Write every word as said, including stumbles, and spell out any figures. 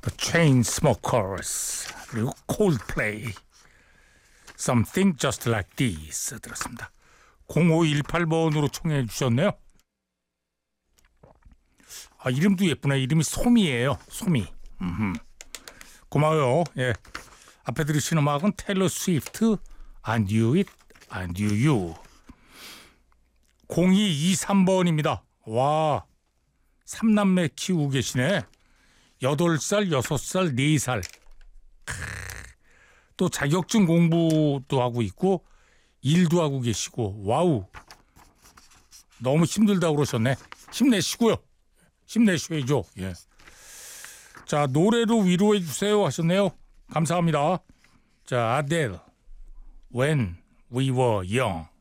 The Chainsmokers 그리고 Coldplay Something Just Like This 들었습니다. 공오일팔 번으로 청해 주셨네요. 아, 이름도 예쁘네. 이름이 소미예요. 소미. 음흠. 고마워요. 예. 앞에 들으신 음악은 테일러 스위프트 I Knew It, I Knew You. 공이이삼 번입니다. 와, 삼남매 키우고 계시네. 여덟 살, 여섯 살, 네 살. 또 자격증 공부도 하고 있고 일도 하고 계시고. 와우. 너무 힘들다고 그러셨네. 힘내시고요. 힘내셔야죠. 예. 자, 노래로 위로해 주세요 하셨네요. 감사합니다. 자, 아델 When We Were Young.